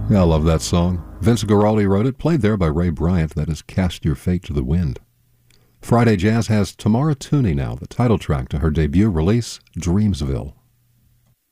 Yeah, I love that song. Vince Guaraldi wrote it, played there by Ray Bryant. That is Cast Your Fate to the Wind. Friday Jazz has Tamara Tooney now, the title track to her debut release, Dreamsville.